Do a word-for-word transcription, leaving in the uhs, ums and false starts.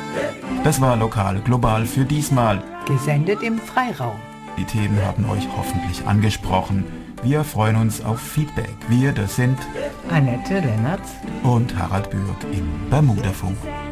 Das war Lokal Global für diesmal. Gesendet im Freiraum. Die Themen haben euch hoffentlich angesprochen. Wir freuen uns auf Feedback. Wir, das sind Annette Lennertz und Harald Bürg im Bermudafunk.